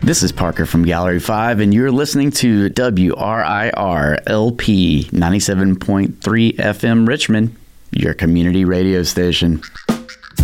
This is Parker from Gallery 5, and you're listening to WRIR LP 97.3 FM Richmond, your community radio station.